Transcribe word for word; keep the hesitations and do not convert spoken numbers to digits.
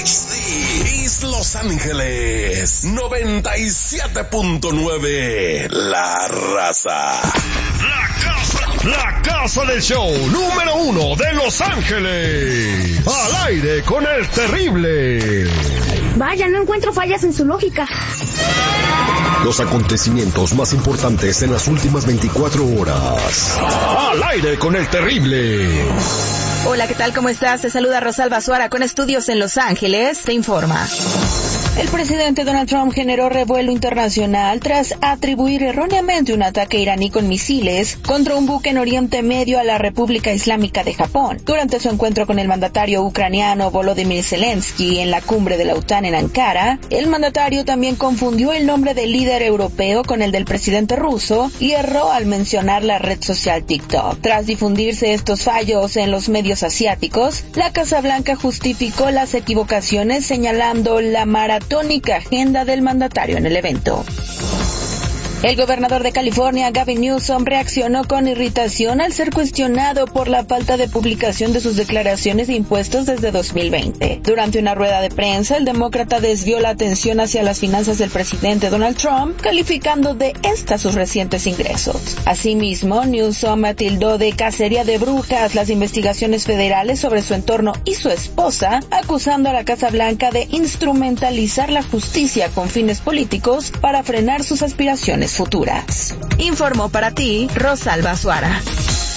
Sí, es Los Ángeles, noventa y siete punto nueve, La Raza. La casa, la casa del show número uno de Los Ángeles. Al aire con el terrible. Vaya, no encuentro fallas en su lógica. Los acontecimientos más importantes en las últimas veinticuatro horas. Al aire con el terrible. Hola, ¿qué tal? ¿Cómo estás? Te saluda Rosalba Suara con estudios en Los Ángeles. Te informa. El presidente Donald Trump generó revuelo internacional tras atribuir erróneamente un ataque iraní con misiles contra un buque en Oriente Medio a la República Islámica de Japón. Durante su encuentro con el mandatario ucraniano Volodymyr Zelensky en la cumbre de la OTAN en Ankara, el mandatario también confundió el nombre del líder europeo con el del presidente ruso y erró al mencionar la red social TikTok. Tras difundirse estos fallos en los medios asiáticos, la Casa Blanca justificó las equivocaciones señalando la maratónica agenda del mandatario en el evento. El gobernador de California, Gavin Newsom, reaccionó con irritación al ser cuestionado por la falta de publicación de sus declaraciones de impuestos desde dos mil veinte. Durante una rueda de prensa, el demócrata desvió la atención hacia las finanzas del presidente Donald Trump, calificando de estas sus recientes ingresos. Asimismo, Newsom tildó de cacería de brujas las investigaciones federales sobre su entorno y su esposa, acusando a la Casa Blanca de instrumentalizar la justicia con fines políticos para frenar sus aspiraciones futuras. Informó para ti Rosalba Suara.